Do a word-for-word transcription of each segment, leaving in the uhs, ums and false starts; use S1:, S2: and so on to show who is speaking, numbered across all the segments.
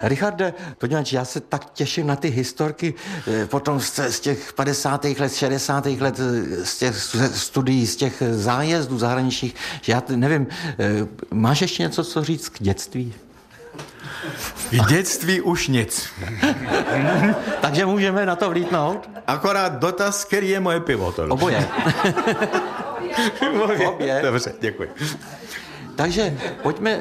S1: Richarde, poněvadž já se tak těším na ty historky potom z těch padesátých let, šedesátých let, z těch studií, z těch zájezdů zahraničních, že já nevím, máš ještě něco, co říct k dětství?
S2: V dětství už nic.
S1: Takže můžeme na to vlítnout?
S2: Akorát dotaz, který je moje pivo. To
S1: Oboje.
S2: Obě. Obě. Dobře, děkuji.
S1: Takže pojďme,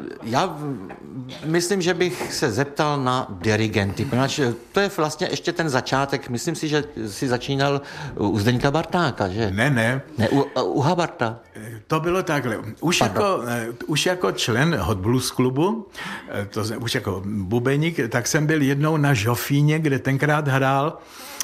S1: já myslím, že bych se zeptal na dirigenty, protože to je vlastně ještě ten začátek. Myslím si, že jsi začínal u Zdeňka Bartáka, že?
S2: Ne, ne.
S1: Ne, u, u Habarta.
S2: To bylo takhle. Už jako, už jako člen Hot Blues klubu, to, už jako bubeník, tak jsem byl jednou na Žofíně, kde tenkrát hrál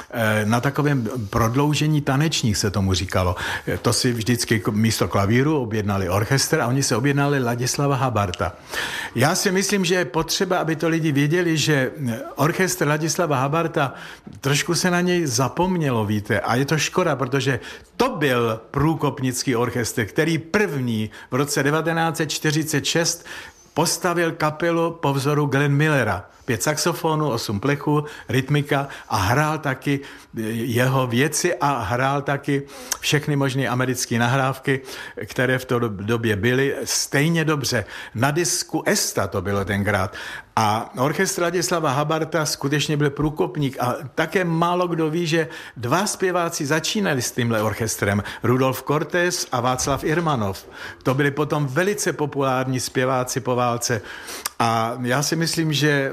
S2: na takovém prodloužení tanečních, se tomu říkalo. To si vždycky místo klavíru objednali orchestr a oni se objednali Ladislava Habarta. Já si myslím, že je potřeba, aby to lidi věděli, že orchestr Ladislava Habarta, trošku se na něj zapomnělo, víte, a je to škoda, protože to byl průkopnický orchestr, který první v roce devatenáct set čtyřicet šest postavil kapelu po vzoru Glenn Millera. Pět saxofonů, osm plechů, rytmika a hrál taky jeho věci a hrál taky všechny možné americké nahrávky, které v té době byly stejně dobře. Na disku Esta to bylo tenkrát. A orchestr Ladislava Habarta skutečně byl průkopník a také málo kdo ví, že dva zpěváci začínali s tímhle orchestrem. Rudolf Cortés a Václav Irmanov. To byli potom velice populární zpěváci po válce. A já si myslím, že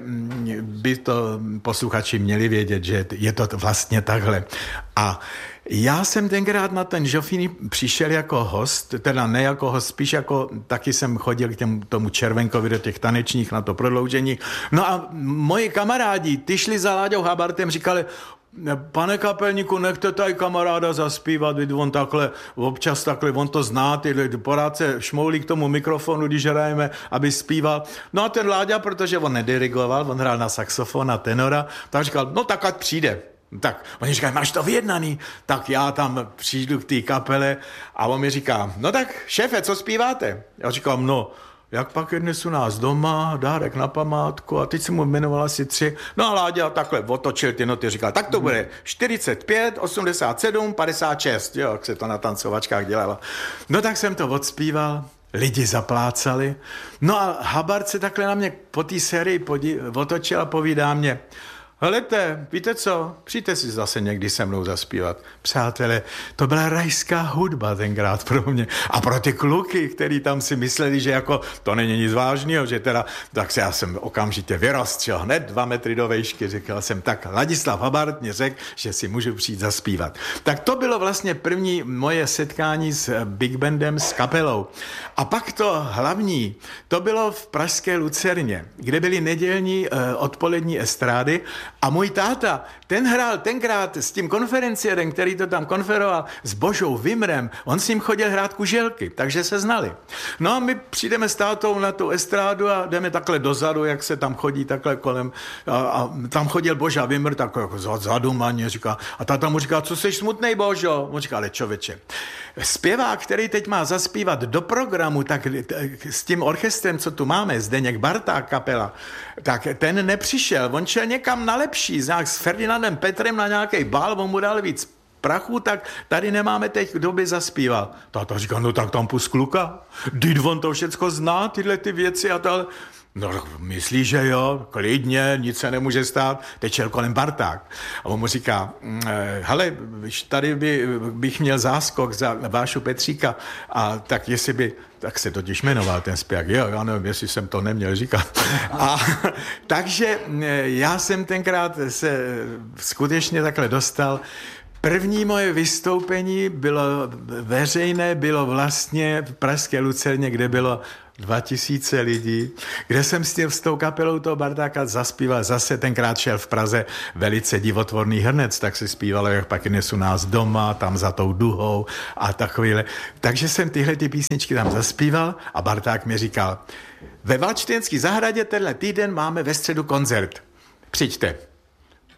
S2: by to posluchači měli vědět, že je to vlastně takhle. A já jsem tenkrát na ten Žofín přišel jako host, teda ne jako host, spíš jako, taky jsem chodil k těm, tomu Červenkovi do těch tanečních na to prodloužení. No a moji kamarádi, ty šli za Láďou Habartem, říkali, pane kapelníku, nechte tady kamaráda zaspívat, on takhle, občas takhle, on to zná, ty porád se šmoulí k tomu mikrofonu, když hrajeme, aby zpíval. No a ten Láďa, protože on nedirigoval, on hrál na saxofon, na tenora, tak říkal, no tak ať přijde. Tak oni říkají, máš to vyjednaný? Tak já tam přijdu k té kapele a on mi říká, no tak šéfe, co zpíváte? Já říkám, no, jak pak je dnes u nás doma, dárek na památku a teď jsem mu jmenoval asi tři. No a Láďa takhle otočil ty noty, říkal, tak to bude čtyřicet pět, osmdesát sedm, padesát šest, jo, jak se to na tancovačkách dělalo. No tak jsem to odspíval, lidi zaplácali. No a Habart se takhle na mě po té sérii podí, otočil a povídá mě, helejte, víte co, přijďte si zase někdy se mnou zaspívat. Přátelé, to byla rajská hudba tenkrát pro mě. A pro ty kluky, který tam si mysleli, že jako to není nic vážného, že teda, tak se já jsem okamžitě vyrostřel, hned dva metry do vejšky, říkal jsem, tak Ladislav Habart mě řekl, že si můžu přijít zaspívat. Tak to bylo vlastně první moje setkání s Big Bandem, s kapelou. A pak to hlavní, to bylo v pražské Lucerně, kde byly nedělní uh, odpolední estrády. A můj táta, ten hrál tenkrát s tím konferenciérem, který to tam konferoval, s Božou Vimrem, on s ním chodil hrát kuželky, takže se znali. No a my přijdeme s tátou na tu estrádu a jdeme takhle dozadu, jak se tam chodí takhle kolem. A, a tam chodil Boža Vimr, tak jako zadumaně říká. A táta mu říká, co jsi smutnej, Božo? On říká, ale čověče, zpěvák, který teď má zaspívat do programu, tak s tím orchestrem, co tu máme, Zdeněk Barták kapela, tak ten nepřišel, on šel někam na lepší, s Ferdinandem Petrem na nějaký bál, on mu dal víc prachu, tak tady nemáme teď, kdo by zaspíval. Táta říká, no tak tam pust kluka, teď on to všecko zná, tyhle ty věci a tal. No, myslíš, že jo, klidně, nic se nemůže stát. Teď šel kolem Barták. A on mu říká, hele, tady by, bych měl záskok za Vášu Petříka, a tak jestli by, tak se totiž jmenoval ten zpěvák. Jo, já nevím, jestli jsem to neměl říkat. A takže já jsem tenkrát se skutečně takhle dostal. První moje vystoupení bylo veřejné, bylo vlastně v pražské Lucerně, kde bylo dva tisíce lidí, kde jsem s, tím, s tou kapelou toho Bartáka zaspíval. Zase tenkrát šel v Praze velice divotvorný hrnec, tak se zpívalo, jak pak dnes u nás doma, tam za tou duhou a takovýhle. Takže jsem tyhle ty písničky tam zaspíval a Barták mi říkal, ve Valčtenské zahradě tenhle týden máme ve středu koncert. Přijďte.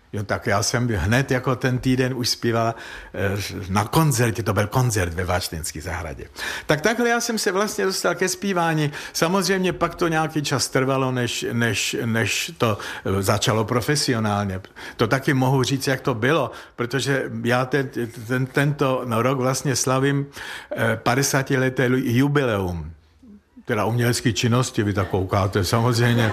S2: Jo, tak já jsem hned jako ten týden už zpíval na koncertě, to byl koncert ve Váčtinské zahradě. Tak takhle já jsem se vlastně dostal ke zpívání. Samozřejmě pak to nějaký čas trvalo, než, než, než to začalo profesionálně. To taky mohu říct, jak to bylo, protože já ten, ten, tento rok vlastně slavím padesátileté jubileum. Teda umělecké činnosti, vy tak koukáte, samozřejmě.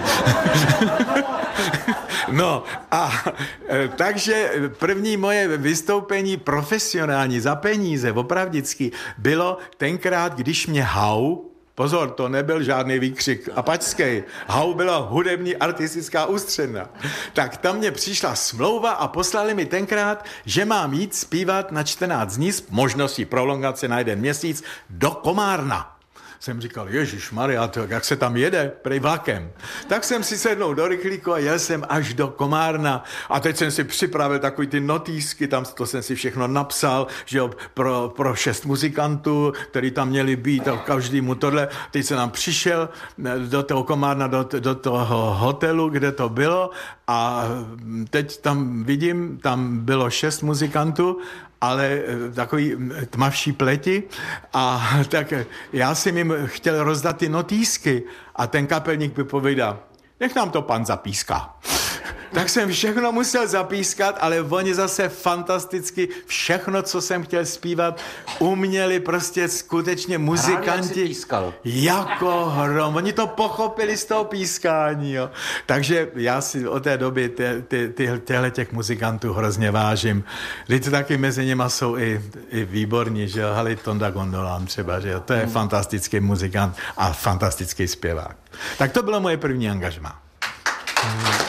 S2: No a e, takže první moje vystoupení profesionální za peníze, opravdicky, bylo tenkrát, když mě Hau, pozor, to nebyl žádný výkřik apačský, Hau byla hudební artistická ústředna, tak tam mě přišla smlouva a poslali mi tenkrát, že mám jít zpívat na čtrnáct dní s možností prolongace na jeden měsíc do Komárna. Jsem říkal, ježišmarja, jak se tam jede, prej vlakem. Tak jsem si sednul do rychlíku a jel jsem až do Komárna. A teď jsem si připravil takový ty notýsky, tam to jsem si všechno napsal, že jo, pro, pro šest muzikantů, který tam měli být, a každému tohle. Teď jsem nám přišel do toho Komárna, do, do toho hotelu, kde to bylo, a teď tam vidím, tam bylo šest muzikantů, ale takový tmavší pleti, a tak já jsem jim chtěl rozdat ty notýsky a ten kapelník by povídal, nech nám to pan zapíská. Tak jsem všechno musel zapískat, ale oni zase fantasticky všechno, co jsem chtěl zpívat, uměli prostě skutečně muzikanti jako hrom. Oni to pochopili z toho pískání. Jo. Takže já si od té doby ty, ty, ty, těchto těch muzikantů hrozně vážím. Teď taky mezi nimi jsou i, i výborní, že jo, Halit Tonda Gondolán třeba, že jo, to je hmm. fantastický muzikant a fantastický zpěvák. Tak to bylo moje první angažmá. Hmm.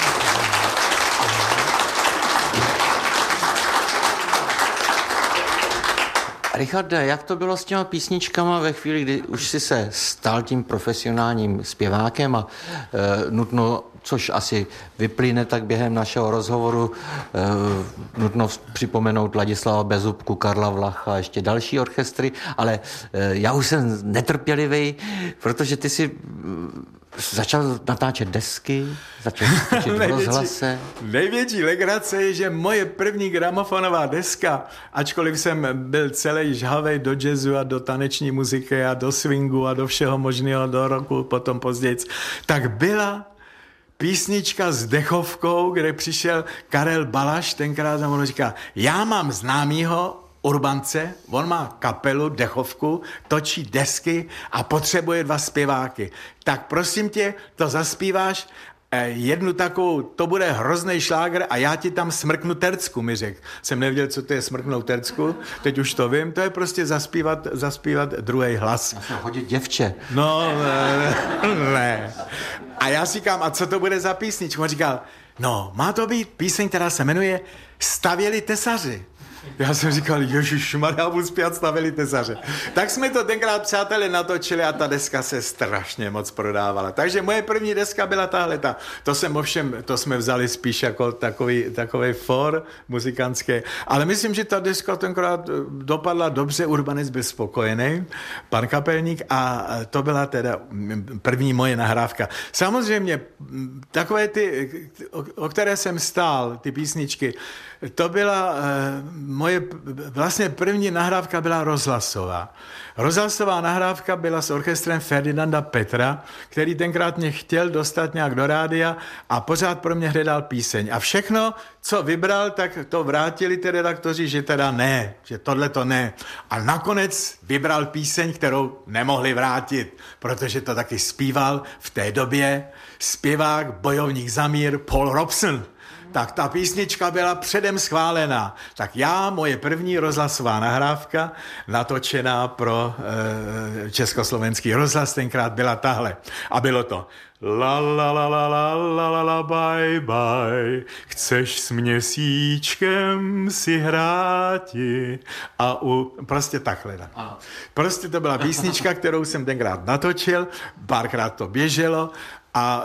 S1: Richarde, jak to bylo s těma písničkama ve chvíli, kdy už si se stal tím profesionálním zpěvákem a e, nutno, což asi vyplyne tak během našeho rozhovoru, e, nutno připomenout Ladislava Bezubku, Karla Vlacha a ještě další orchestry, ale e, já už jsem netrpělivý, protože ty si začal natáčet desky, začal natáčet v rozhlase.
S2: Největší legrace je, že moje první gramofonová deska, ačkoliv jsem byl celý žhavej do jazzu a do taneční muziky a do swingu a do všeho možného, do roku, potom později, tak byla písnička s dechovkou, kde přišel Karel Balaš, tenkrát a on říká, já mám známýho Urbance, on má kapelu, dechovku, točí desky a potřebuje dva zpěváky. Tak prosím tě, to zaspíváš, jednu takovou, to bude hrozný šláger a já ti tam smrknu tercku, mi řekl. Jsem nevěděl, co to je smrknout tercku, teď už to vím, to je prostě zaspívat, zaspívat druhý hlas.
S1: Já jsem hodit děvče.
S2: No, ne, ne. A já říkám, a co to bude za písničku? On říkal, no, má to být píseň, která se jmenuje Stavěli tesaři. Já jsem říkal, ježišmarja, já budu zpět Stavěli tesaře. Tak jsme to tenkrát, přátelé, natočili a ta deska se strašně moc prodávala. Takže moje první deska byla tahleta. To jsem ovšem, to jsme vzali spíš jako takový, takový for muzikantské. Ale myslím, že ta deska tenkrát dopadla dobře, Urbanec byl spokojený, pan kapelník, a to byla teda první moje nahrávka. Samozřejmě takové ty, o které jsem stál, ty písničky, to byla moje, vlastně první nahrávka byla rozhlasová. Rozhlasová nahrávka byla s orchestrem Ferdinanda Petra, který tenkrát mě chtěl dostat nějak do rádia a pořád pro mě hledal píseň. A všechno, co vybral, tak to vrátili ty redaktoři, že teda ne, že tohle to ne. A nakonec vybral píseň, kterou nemohli vrátit, protože to taky zpíval v té době zpěvák, bojovník za mír Paul Robson. Tak ta písnička byla předem schválená. Tak já, moje první rozhlasová nahrávka, natočená pro e, československý rozhlas, tenkrát byla tahle. A bylo to la la la la la la la la bye bye, chceš s měsíčkem si hráti. A u, prostě takhle. Aha. Prostě to byla písnička, kterou jsem tenkrát natočil, párkrát to běželo a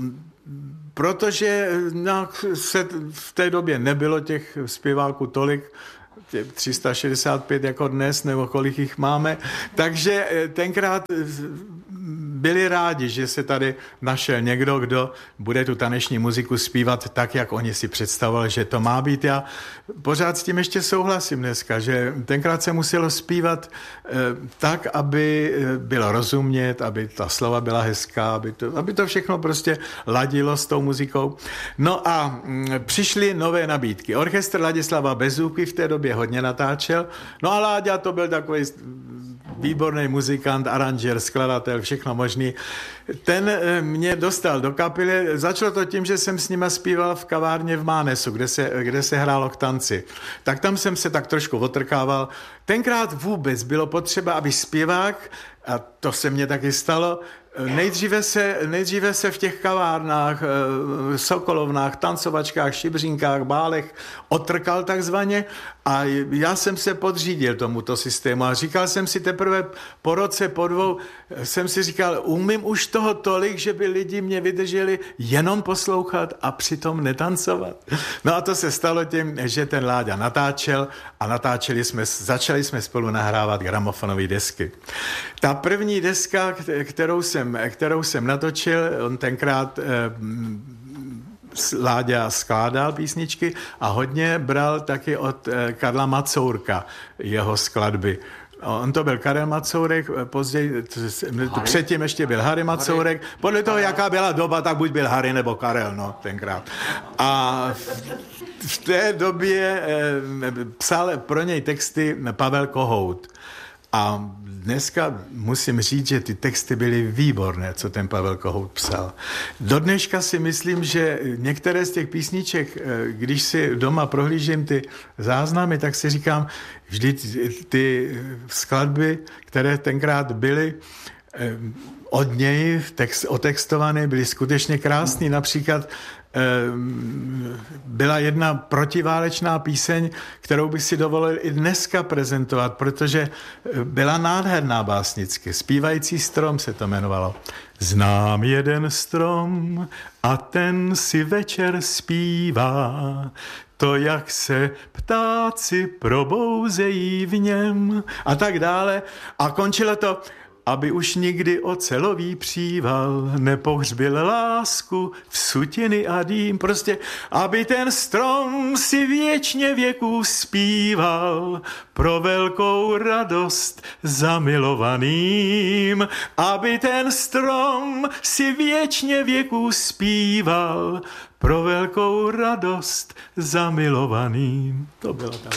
S2: protože no, se v té době nebylo těch zpěváků tolik, tři sta šedesát pět jako dnes, nebo kolik jich máme, takže tenkrát byli rádi, že se tady našel někdo, kdo bude tu taneční muziku zpívat tak, jak oni si představovali, že to má být. Já pořád s tím ještě souhlasím dneska, že tenkrát se muselo zpívat eh, tak, aby bylo rozumět, aby ta slova byla hezká, aby to, aby to všechno prostě ladilo s tou muzikou. No a mm, přišly nové nabídky. Orchestr Ladislava Bezúky v té době hodně natáčel. No a Láďa to byl takový výborný muzikant, aranžér, skladatel, všechno možný. Ten mě dostal do kapely. Začalo to tím, že jsem s nima zpíval v kavárně v Mánesu, kde se, kde se hrálo k tanci. Tak tam jsem se tak trošku otrkával. Tenkrát vůbec bylo potřeba, aby zpěvák, a to se mně taky stalo, Nejdříve se, nejdříve se v těch kavárnách, sokolovnách, tancovačkách, šibřínkách, bálech otrkal takzvaně a já jsem se podřídil tomuto systému a říkal jsem si teprve po roce, po dvou, jsem si říkal, umím už toho tolik, že by lidi mě vydrželi jenom poslouchat a přitom netancovat. No a to se stalo tím, že ten Láďa natáčel a natáčeli jsme, začali jsme spolu nahrávat gramofonové desky. Ta první deska, kterou jsem, kterou jsem natočil, on tenkrát eh, Láďa skládal písničky a hodně bral taky od eh, Karla Macourka jeho skladby. On to byl Karel Macourek, později, předtím ještě byl Harry Macourek. Podle toho, jaká byla doba, tak buď byl Harry nebo Karel, no, tenkrát. A v té době eh, psal pro něj texty Pavel Kohout. A dneska musím říct, že ty texty byly výborné, co ten Pavel Kohout psal. Do dneška si myslím, že některé z těch písniček, když si doma prohlížím ty záznamy, tak si říkám, vždy ty skladby, které tenkrát byly od něj text, otextované, byly skutečně krásné. Například byla jedna protiválečná píseň, kterou bych si dovolil i dneska prezentovat, protože byla nádherná básnicky. Zpívající strom se to jmenovalo. Znám jeden strom a ten si večer zpívá, to, jak se ptáci probouzejí v něm a tak dále. A končilo to, aby už nikdy ocelový příval nepohřbil lásku v sutiny a dým. Prostě, aby ten strom si věčně věků zpíval pro velkou radost zamilovaným. Aby ten strom si věčně věků zpíval pro velkou radost zamilovaným. To bylo tam.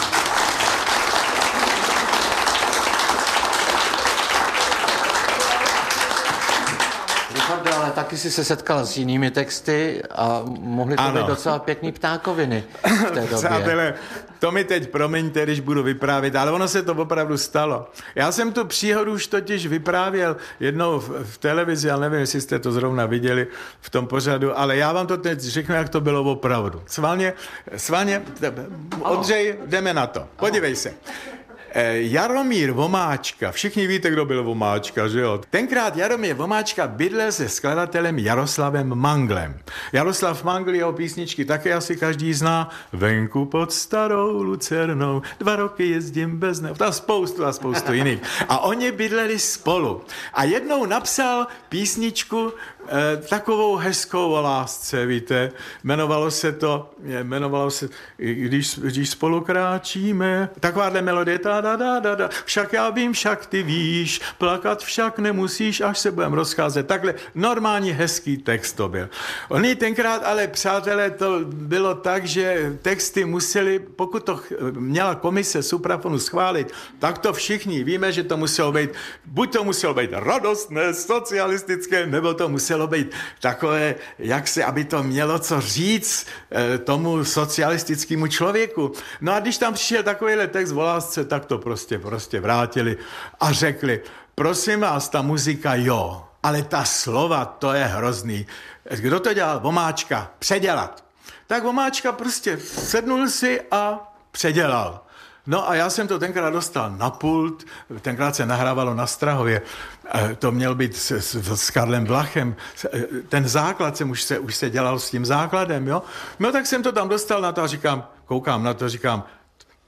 S1: Ale taky si se setkal s jinými texty a mohly to ano. být docela pěkný ptákoviny v té době.
S2: Přátelé, to mi teď promiňte, když budu vyprávět, ale ono se to opravdu stalo. Já jsem tu příhodu už totiž vyprávěl jednou v, v televizi, ale nevím, jestli jste to zrovna viděli v tom pořadu, ale já vám to teď řeknu, jak to bylo opravdu. Svalně, svalně, Ondřej, jdeme na to. Podívej se. Jaromír Vomáčka, všichni víte, kdo byl Vomáčka, že jo? Tenkrát Jaromír Vomáčka bydlel se skladatelem Jaroslavem Manglem. Jaroslav Mangl, jeho písničky také asi každý zná. Venku pod starou lucernou, dva roky jezdím bez ne... A spoustu a spoustu jiných. A oni bydleli spolu. A jednou napsal písničku eh, takovou hezkou o lásce, víte. Jmenovalo se to, jmenovalo se, když, když spolu kráčíme, takováhle melodie, ta da, da, da, da. Však já vím, však ty víš, plakat však nemusíš, až se budeme rozcházet. Takhle normální hezký text to byl. Oni tenkrát, ale přátelé, to bylo tak, že texty museli, pokud to měla komise Suprafonu schválit, tak to všichni víme, že to muselo být, buď to muselo být radostné, socialistické, nebo to muselo být takové, jak se, aby to mělo co říct eh, tomu socialistickému člověku. No a když tam přišel takovýhle text o lásce, tak to prostě, prostě vrátili a řekli, prosím vás, ta muzika jo, ale ta slova, to je hrozný. Kdo to dělal? Vomáčka. Předělat. Tak Vomáčka prostě sednul si a předělal. No a já jsem to tenkrát dostal na pult, tenkrát se nahrávalo na Strahově, to měl být s, s, s Karlem Vlachem, ten základ jsem už se, už se dělal s tím základem, jo. No tak jsem to tam dostal na to a říkám, koukám na to, říkám,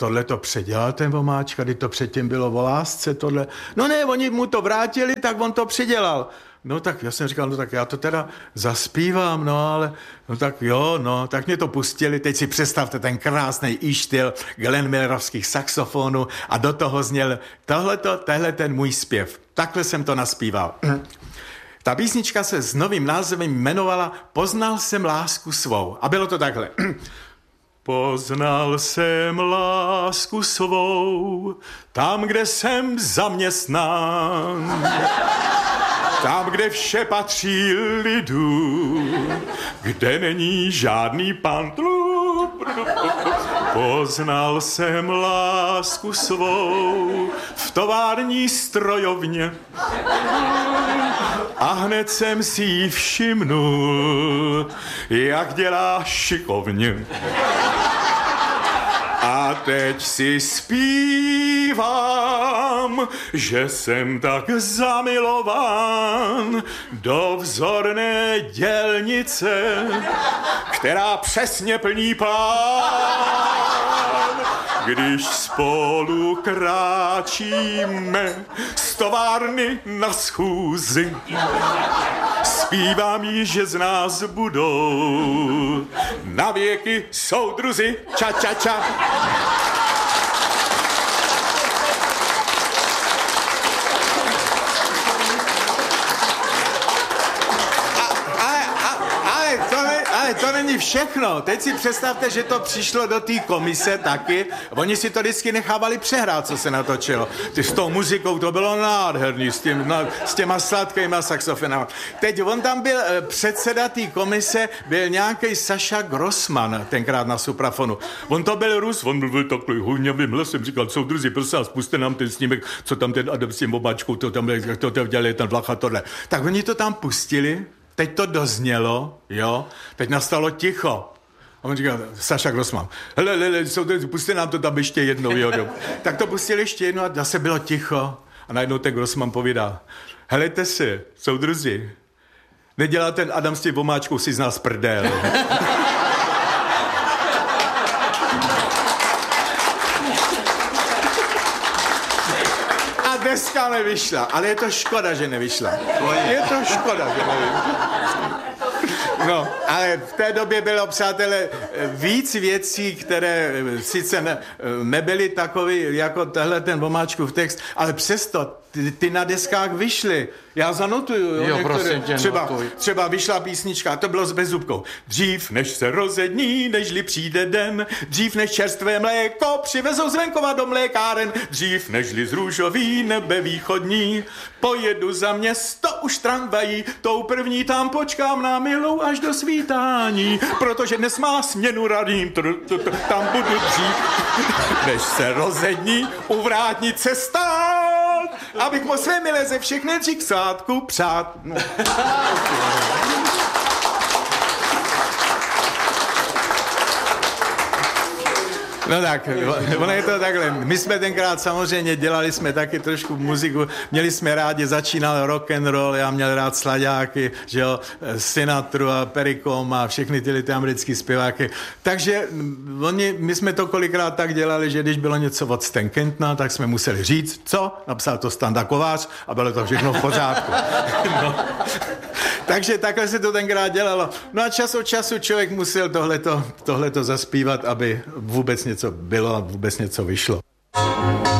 S2: tohle to předělal ten Vomáčka, kdy to předtím bylo o lásce, tohle. No ne, oni mu to vrátili, tak on to předělal. No tak já jsem říkal, no tak já to teda zaspívám, no ale, no tak jo, no, tak mě to pustili, teď si představte ten krásný i-štýl Glenn Millerovských saxofonů a do toho zněl tohleto, tehle ten můj zpěv. Takhle jsem to naspíval. Ta písnička se s novým názvem jmenovala Poznal jsem lásku svou. A bylo to takhle. Poznal jsem lásku svou, tam, kde jsem zaměstnán. Tam, kde vše patří lidu, kde není žádný pán. Poznal jsem lásku svou v tovární strojovně a hned jsem si ji všimnul, jak dělá šikovně. A teď si zpívám, že jsem tak zamilován do vzorné dělnice, která přesně plní plán. Když spolu kráčíme z továrny na schůzi, zpívám jí, že z nás budou na věky soudruzi. Ča, ča, ča. Ale to není všechno. Teď si představte, že to přišlo do té komise taky. Oni si to vždycky nechávali přehrát, co se natočilo. Ty s tou muzikou to bylo nádherný, s, tím, na, s těma sladkýma saxofonama. Teď on tam byl e, předseda té komise, byl nějaký Saša Grossman tenkrát na suprafonu. On to byl Rus, on byl takový hůňavým hlasem, říkal, soudruzi, prosím vás, puste nám ten snímek, co tam ten Adam s tím Vomáčkou, to tam, jak to tam dělali, ten Vlach a tohle. Tak oni to tam pustili. Teď to doznělo, jo, teď nastalo ticho. A on říkal, Saša Grossman, hele, hele, soudruzi, puste nám to tam ještě jednou, jo, jo. Tak to pustili ještě jednou a zase bylo ticho. A najednou ten Grossman povídá, helejte si, soudruzi, nedělá ten Adam s tím Vomáčkou si z nás prdel. Deska nevyšla, ale je to škoda, že nevyšla. Je to škoda, že nevyšla. No, ale v té době bylo, přátelé, víc věcí, které sice ne, nebyly takový jako tenhle ten Vomáčkův text, ale přesto ty, ty na deskách vyšly. Já zanotuju, jo,
S1: jo
S2: některé,
S1: tě,
S2: třeba, třeba vyšla písnička, to bylo s Bezzubkou. Dřív než se rozední, nežli přijde den, dřív než čerstvé mléko přivezou z venkova do mlékáren, dřív nežli z růžový nebe východní, pojedu za město už tramvají, tou první tam počkám na milou až do svítání, protože dnes má směnu radím, tam budu dřív, než se rozední, u vrátnice stát, abych po své milé ze všech nejdřív svátku přát. No. No tak, ono je to takhle. My jsme tenkrát samozřejmě dělali jsme taky trošku muziku, měli jsme rádi, začínal rock and roll, já měl rád slaďáky, že jo, Sinatru a Pericom a všechny tyhle ty americký zpěváky. Takže oni, my jsme to kolikrát tak dělali, že když bylo něco od Stan Kentna, tak jsme museli říct, co? Napsal to Standa Kovář a bylo to všechno v pořádku. No. Takže takhle se to tenkrát dělalo. No a čas od času člověk musel tohleto, tohleto zaspívat, aby vůbec něco bylo a vůbec něco vyšlo.